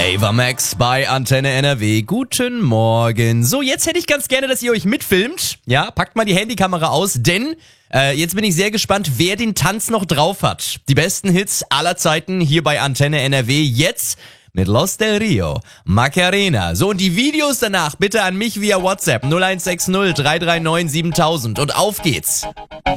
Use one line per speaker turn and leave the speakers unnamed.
Ava Max bei Antenne NRW. Guten Morgen. So, jetzt hätte ich ganz gerne, dass ihr euch mitfilmt. Ja, packt mal die Handykamera aus, denn jetzt bin ich sehr gespannt, wer den Tanz noch drauf hat. Die besten Hits aller Zeiten hier bei Antenne NRW. Jetzt mit Los del Rio, Macarena. So, und die Videos danach bitte an mich via WhatsApp 0160 339 7000. Und auf geht's.